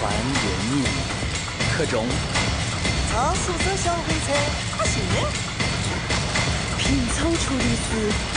还原你，可中。 超速色小火车，他行。 拼凑出的是